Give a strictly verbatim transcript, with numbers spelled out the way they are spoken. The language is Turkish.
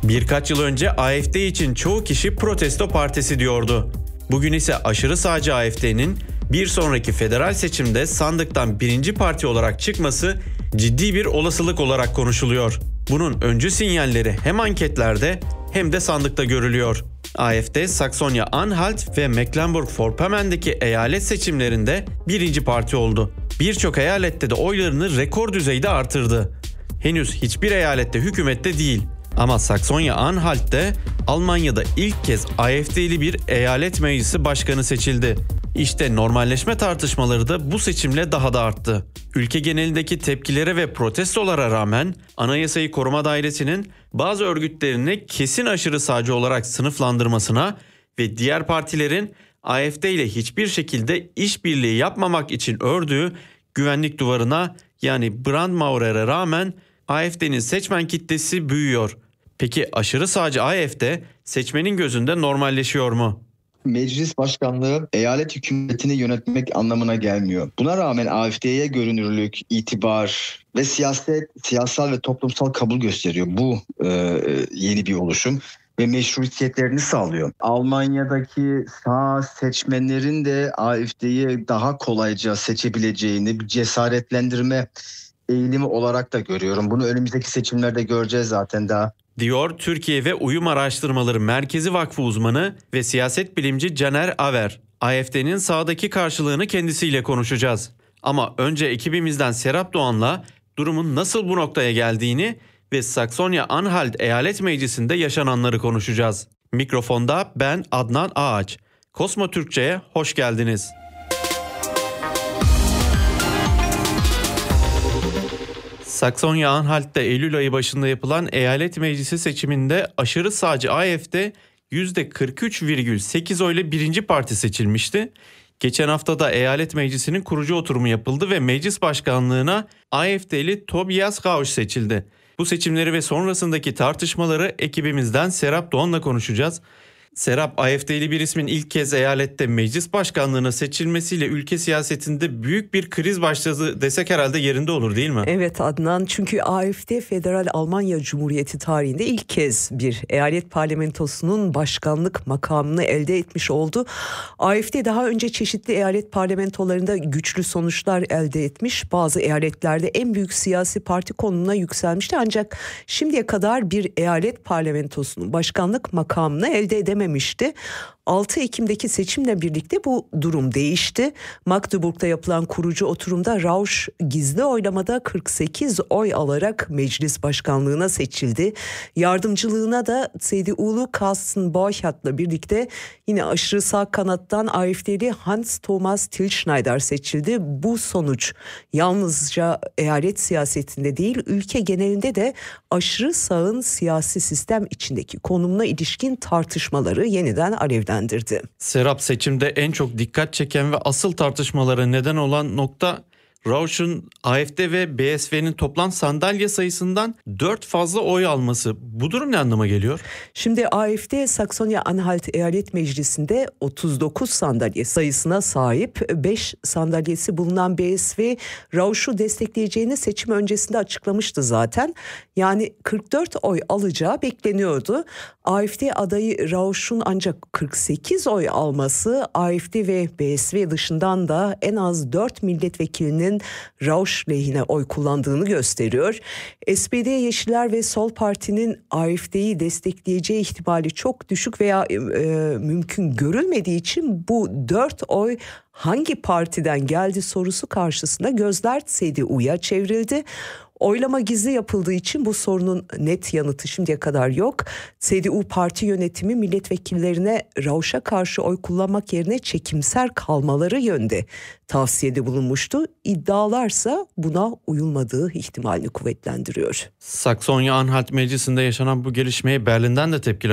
Birkaç yıl önce A F D için çoğu kişi protesto partisi diyordu. Bugün ise aşırı sağcı A F D'nin bir sonraki federal seçimde sandıktan birinci parti olarak çıkması ciddi bir olasılık olarak konuşuluyor. Bunun öncü sinyalleri hem anketlerde hem de sandıkta görülüyor. A F D, Saksonya-Anhalt ve Mecklenburg-Vorpommern'deki eyalet seçimlerinde birinci parti oldu. Birçok eyalette de oylarını rekor düzeyde artırdı. Henüz hiçbir eyalette hükümette değil. Ama Saksonya-Anhalt'te Almanya'da ilk kez A F D'li bir eyalet meclisi başkanı seçildi. İşte normalleşme tartışmaları da bu seçimle daha da arttı. Ülke genelindeki tepkilere ve protestolara rağmen Anayasayı Koruma Dairesi'nin bazı örgütlerini kesin aşırı sağcı olarak sınıflandırmasına ve diğer partilerin A F D ile hiçbir şekilde işbirliği yapmamak için ördüğü güvenlik duvarına yani Brandmauer'e rağmen A F D'nin seçmen kitlesi büyüyor. Peki aşırı sağcı A F D seçmenin gözünde normalleşiyor mu? Meclis başkanlığı eyalet hükümetini yönetmek anlamına gelmiyor. Buna rağmen A F D'ye görünürlük, itibar ve siyaset, siyasal ve toplumsal kabul gösteriyor. Bu e, yeni bir oluşum ve meşruiyetlerini sağlıyor. Almanya'daki sağ seçmenlerin de A F D'yi daha kolayca seçebileceğini bir cesaretlendirme eğilimi olarak da görüyorum. Bunu önümüzdeki seçimlerde göreceğiz zaten daha. Diyor Türkiye ve Uyum Araştırmaları Merkezi Vakfı uzmanı ve siyaset bilimci Caner Aver. A F D'nin sağdaki karşılığını kendisiyle konuşacağız. Ama önce ekibimizden Serap Doğan'la durumun nasıl bu noktaya geldiğini ve Saksonya-Anhalt Eyalet Meclisi'nde yaşananları konuşacağız. Mikrofonda ben Adnan Ağaç. Kosmo Türkçe'ye hoş geldiniz. Saksonya-Anhalt'te Eylül ayı başında yapılan eyalet meclisi seçiminde aşırı sağcı A F D yüzde kırk üç virgül sekiz oyla birinci parti seçilmişti. Geçen hafta da eyalet meclisinin kurucu oturumu yapıldı ve meclis başkanlığına A F D'li Tobias Rausch seçildi. Bu seçimleri ve sonrasındaki tartışmaları ekibimizden Serap Doğan'la konuşacağız. Serap, A F D'li bir ismin ilk kez eyalette meclis başkanlığına seçilmesiyle ülke siyasetinde büyük bir kriz başladı desek herhalde yerinde olur değil mi? Evet Adnan, çünkü A F D Federal Almanya Cumhuriyeti tarihinde ilk kez bir eyalet parlamentosunun başkanlık makamını elde etmiş oldu. A F D daha önce çeşitli eyalet parlamentolarında güçlü sonuçlar elde etmiş. Bazı eyaletlerde en büyük siyasi parti konumuna yükselmişti, ancak şimdiye kadar bir eyalet parlamentosunun başkanlık makamını elde edememişti. altı Ekim'deki seçimle birlikte bu durum değişti. Magdeburg'da yapılan kurucu oturumda Rausch gizli oylamada kırk sekiz oy alarak meclis başkanlığına seçildi. Yardımcılığına da C D U'lu Carsten Borchart'la birlikte yine aşırı sağ kanattan A F D'li Hans Thomas Tilschneider seçildi. Bu sonuç yalnızca eyalet siyasetinde değil, ülke genelinde de aşırı sağın siyasi sistem içindeki konumuna ilişkin tartışmaları yeniden alevlendirdi. Serap, seçimde en çok dikkat çeken ve asıl tartışmalara neden olan nokta Rausch'un A F D ve B S V'nin toplam sandalye sayısından dört fazla oy alması. Bu durum ne anlama geliyor? Şimdi A F D Saksonya-Anhalt Eyalet Meclisi'nde otuz dokuz sandalye sayısına sahip. beş sandalyesi bulunan B S V Rausch'u destekleyeceğini seçim öncesinde açıklamıştı zaten. Yani kırk dört oy alacağı bekleniyordu. A F D adayı Rausch'un ancak kırk sekiz oy alması A F D ve B S V dışından da en az dört milletvekilinin Rausch lehine oy kullandığını gösteriyor. S P D, Yeşiller ve Sol Parti'nin A F D'yi destekleyeceği ihtimali çok düşük veya e, mümkün görülmediği için bu dört oy hangi partiden geldi sorusu karşısında gözler C D U'ya çevrildi. Oylama gizli yapıldığı için bu sorunun net yanıtı şimdiye kadar yok. C D U parti yönetimi milletvekillerine Rausch'a karşı oy kullanmak yerine çekimser kalmaları yönde tavsiyede bulunmuştu. İddialarsa buna uyulmadığı ihtimalini kuvvetlendiriyor. Saksonya-Anhalt Meclisi'nde yaşanan bu gelişmeye Berlin'den de tepkiler